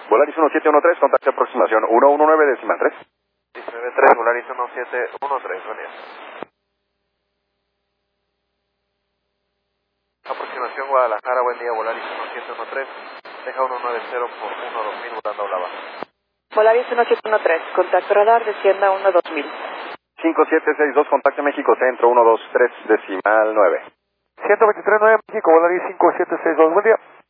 Volaris 1713, contacto aproximación 119 decimal 3. 193, Volaris 1713, buen día. Aproximación Guadalajara, buen día, Volaris 1713, deja 190 por 12000, volando a la baja. Volaris 1713, contacto radar, descienda 12000. 5762, contacto México Centro 123 decimal 9. 123.9 México, Volaris 5762, buen día.